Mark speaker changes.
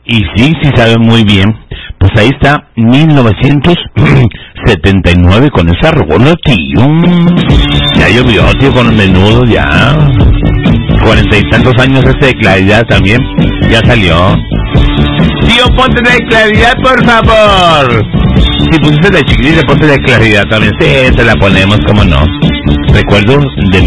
Speaker 1: Y sí sabe muy bien. Pues ahí está, 1979 con esa rola, tío. Ya llovió, tío, con los menudos, ya. 40 y tantos años de Claridad también, ya salió. Tío, ponte de Claridad, por favor. Si pusiste de Chiquilín, ponte de Claridad también. Sí, te la ponemos, como no. Recuerdo de